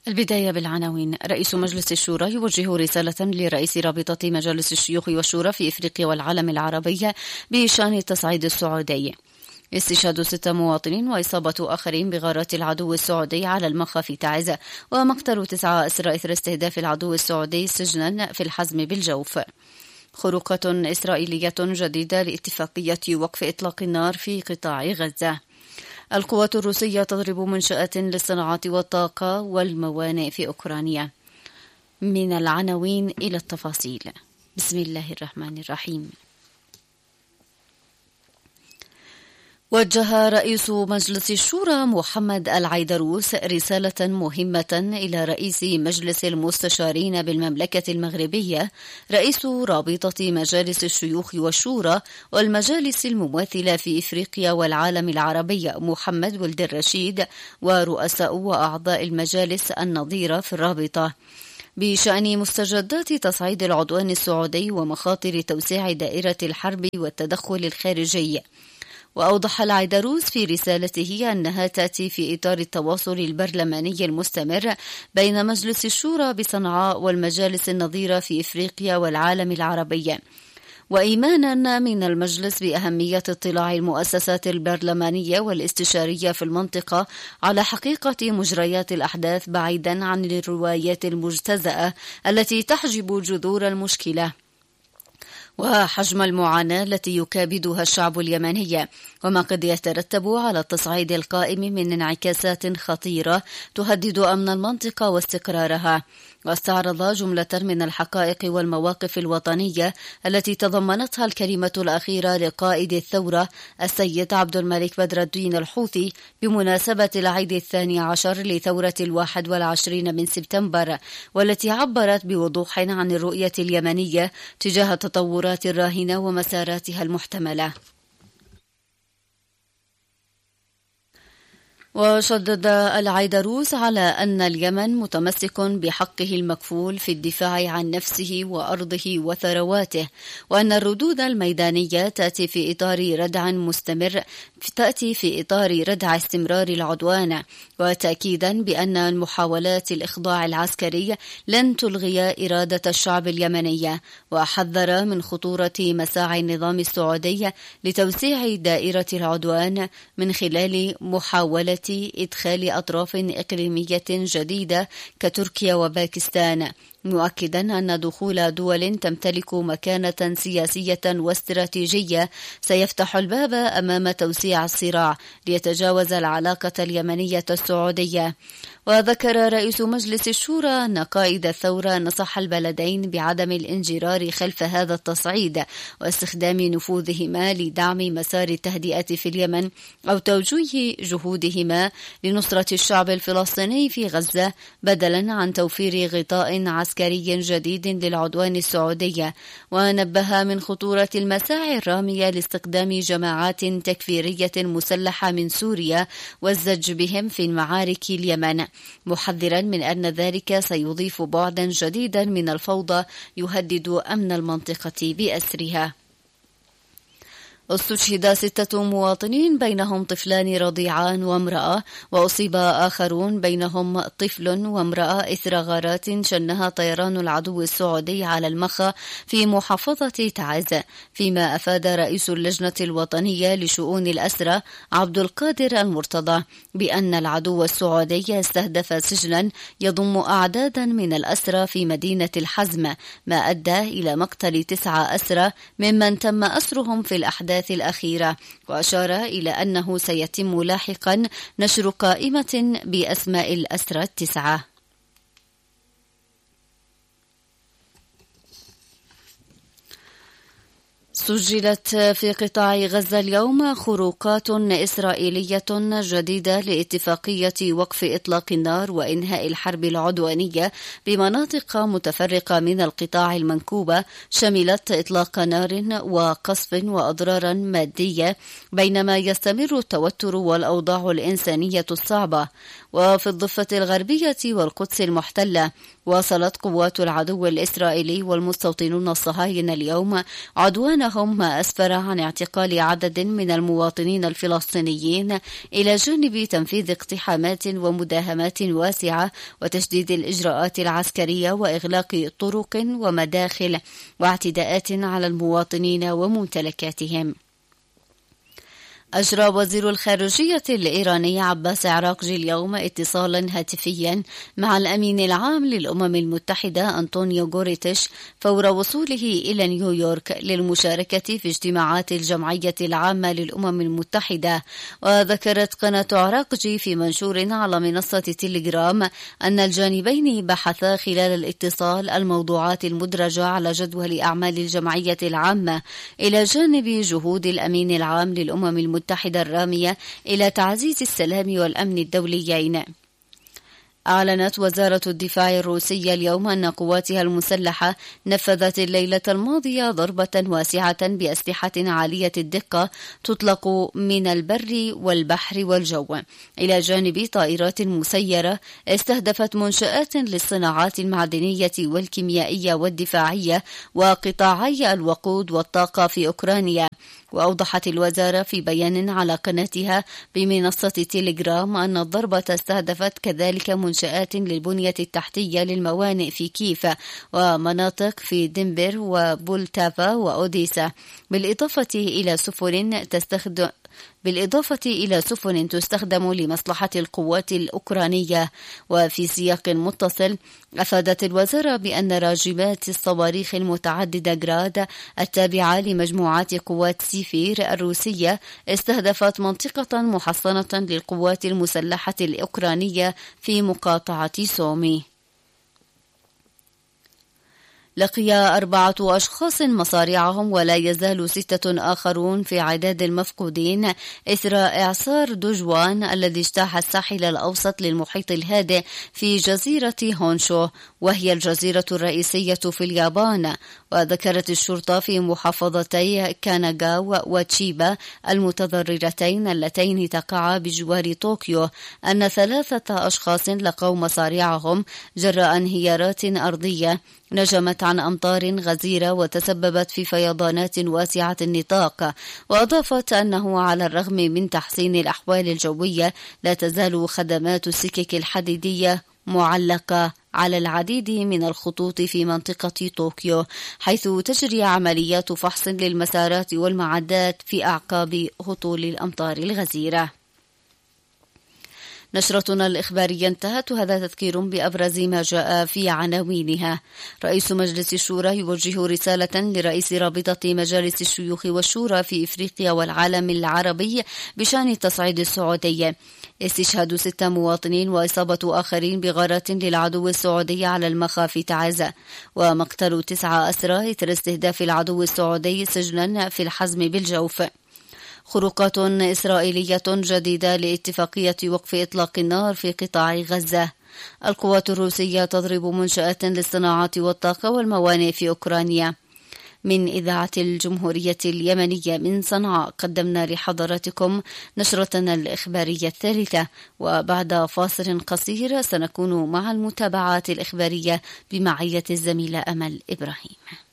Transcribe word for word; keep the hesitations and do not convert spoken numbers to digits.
البداية بالعناوين. رئيس مجلس الشورى يوجه رسالة لرئيس رابطة مجالس الشيوخ والشورى في إفريقيا والعالم العربي بشأن التصعيد السعودي. استشهاد ستة مواطنين وإصابة آخرين بغارات العدو السعودي على المخا في تعز، ومقتل تسعة أسرى إثر استهداف العدو السعودي سجنا في الحزم بالجوف. خروقات إسرائيلية جديدة لاتفاقية وقف إطلاق النار في قطاع غزة. القوات الروسية تضرب منشآت للصناعات والطاقة والموانئ في أوكرانيا. من العناوين إلى التفاصيل. بسم الله الرحمن الرحيم. وجه رئيس مجلس الشورى محمد العيدروس رسالة مهمة إلى رئيس مجلس المستشارين بالمملكة المغربية، رئيس رابطة مجالس الشيوخ والشورى والمجالس المماثلة في إفريقيا والعالم العربي محمد ولد الرشيد، ورؤساء وأعضاء المجالس النظيرة في الرابطة، بشأن مستجدات تصعيد العدوان السعودي ومخاطر توسيع دائرة الحرب والتدخل الخارجي. وأوضح العيدروس في رسالته أنها تأتي في إطار التواصل البرلماني المستمر بين مجلس الشورى بصنعاء والمجالس النظيرة في إفريقيا والعالم العربي، وإيمانا من المجلس بأهمية اطلاع المؤسسات البرلمانية والاستشارية في المنطقة على حقيقة مجريات الأحداث بعيدا عن الروايات المجتزأة التي تحجب جذور المشكلة وحجم المعاناة التي يكابدها الشعب اليمني، وما قد يترتب على التصعيد القائم من انعكاسات خطيرة تهدد أمن المنطقة واستقرارها. واستعرض جملة من الحقائق والمواقف الوطنية التي تضمنتها الكلمة الأخيرة لقائد الثورة السيد عبد الملك بدر الدين الحوثي بمناسبة العيد الثاني عشر لثورة الواحد والعشرين من سبتمبر، والتي عبرت بوضوح عن الرؤية اليمنية تجاه التطورات الراهنة ومساراتها المحتملة. وشدد العيدروس على أن اليمن متمسك بحقه المكفول في الدفاع عن نفسه وأرضه وثرواته، وأن الردود الميدانية تأتي في إطار ردع مستمر تأتي في إطار ردع استمرار العدوان، وتأكيدا بأن المحاولات الإخضاع العسكري لن تلغي إرادة الشعب اليمني. وحذر من خطورة مساعي النظام السعودي لتوسيع دائرة العدوان من خلال محاولة إدخال أطراف إقليمية جديدة كتركيا وباكستان، مؤكدا أن دخول دول تمتلك مكانة سياسية واستراتيجية سيفتح الباب أمام توسيع الصراع ليتجاوز العلاقة اليمنية السعودية. وذكر رئيس مجلس الشورى أن قائد الثورة نصح البلدين بعدم الانجرار خلف هذا التصعيد واستخدام نفوذهما لدعم مسار التهدئة في اليمن أو توجيه جهودهما لنصرة الشعب الفلسطيني في غزة بدلا عن توفير غطاء عسكري جديد للعدوان السعودي. ونبه من خطورة المساعي الرامية لاستخدام جماعات تكفيرية مسلحة من سوريا والزج بهم في المعارك اليمن، محذرا من أن ذلك سيضيف بعدا جديدا من الفوضى يهدد أمن المنطقة بأسرها. استشهد ستة مواطنين بينهم طفلان رضيعان وامرأة، وأصيب آخرون بينهم طفل وامرأة إثر غارات شنها طيران العدو السعودي على المخا في محافظة تعز، فيما أفاد رئيس اللجنة الوطنية لشؤون الأسرى عبد القادر المرتضى بأن العدو السعودي استهدف سجنا يضم أعدادا من الأسرى في مدينة الحزم، ما أدى إلى مقتل تسعة أسرى ممن تم أسرهم في الأحداث الأخيرة. وأشار إلى أنه سيتم لاحقا نشر قائمة بأسماء الأسرى التسعة. سجلت في قطاع غزة اليوم خروقات إسرائيلية جديدة لاتفاقية وقف إطلاق النار وإنهاء الحرب العدوانية بمناطق متفرقة من القطاع المنكوبة، شملت إطلاق نار وقصف وأضرار مادية، بينما يستمر التوتر والأوضاع الإنسانية الصعبة. وفي الضفة الغربية والقدس المحتلة، واصلت قوات العدو الإسرائيلي والمستوطنون الصهاينة اليوم عدوانهم معهم ما أسفر عن اعتقال عدد من المواطنين الفلسطينيين إلى جانب تنفيذ اقتحامات ومداهمات واسعة وتشديد الإجراءات العسكرية وإغلاق طرق ومداخل واعتداءات على المواطنين وممتلكاتهم. أجرى وزير الخارجية الإيراني عباس عراقجي اليوم اتصالا هاتفيا مع الأمين العام للأمم المتحدة أنطونيو غوريتش فور وصوله إلى نيويورك للمشاركة في اجتماعات الجمعية العامة للأمم المتحدة. وذكرت قناة عراقجي في منشور على منصة تيليجرام أن الجانبين بحثا خلال الاتصال الموضوعات المدرجة على جدول أعمال الجمعية العامة إلى جانب جهود الأمين العام للأمم المتحدة المتحدة الرامية إلى تعزيز السلام والأمن الدوليين. أعلنت وزارة الدفاع الروسية اليوم أن قواتها المسلحة نفذت الليلة الماضية ضربة واسعة بأسلحة عالية الدقة تطلق من البر والبحر والجو إلى جانب طائرات مسيرة استهدفت منشآت للصناعات المعدنية والكيميائية والدفاعية وقطاعي الوقود والطاقة في أوكرانيا. وأوضحت الوزارة في بيان على قناتها بمنصة تيليجرام أن الضربة استهدفت كذلك منشآت للبنية التحتية للموانئ في كييف ومناطق في دنبر وبولتافا وأوديسا، بالإضافة إلى سفن تستخدم بالإضافة إلى سفن تستخدم لمصلحة القوات الأوكرانية. وفي سياق متصل أفادت الوزارة بأن راجمات الصواريخ المتعددة جراد التابعة لمجموعات قوات سيفير الروسية استهدفت منطقة محصنة للقوات المسلحة الأوكرانية في مقاطعة سومي. لقي أربعة أشخاص مصارعهم ولا يزال ستة آخرون في عداد المفقودين إثر إعصار دوجوان الذي اجتاح الساحل الأوسط للمحيط الهادئ في جزيرة هونشو، وهي الجزيرة الرئيسية في اليابان. وذكرت الشرطة في محافظتي كاناغاوا وتشيبا المتضررتين اللتين تقعا بجوار طوكيو أن ثلاثة أشخاص لقوا مصارعهم جراء انهيارات أرضية نجمت عن أمطار غزيرة وتسببت في فيضانات واسعة النطاق. وأضافت أنه على الرغم من تحسين الأحوال الجوية لا تزال خدمات السكك الحديدية معلقة على العديد من الخطوط في منطقة طوكيو، حيث تجري عمليات فحص للمسارات والمعدات في أعقاب هطول الأمطار الغزيرة. نشرتنا الإخبارية انتهت، وهذا تذكير بأبرز ما جاء في عناوينها. رئيس مجلس الشورى يوجه رسالة لرئيس رابطة مجالس الشيوخ والشورى في إفريقيا والعالم العربي بشأن التصعيد السعودي. استشهاد ستة مواطنين وإصابة آخرين بغارات للعدو السعودي على المخا في تعز، ومقتل تسعة أسرى إثر استهداف العدو السعودي سجنا في الحزم بالجوف. خروقات إسرائيلية جديدة لاتفاقية وقف إطلاق النار في قطاع غزة. القوات الروسية تضرب منشآت للصناعات والطاقة والموانئ في أوكرانيا. من إذاعة الجمهورية اليمنية من صنعاء قدمنا لحضراتكم نشرتنا الإخبارية الثالثة، وبعد فاصل قصير سنكون مع المتابعات الإخبارية بمعية الزميلة أمل إبراهيم.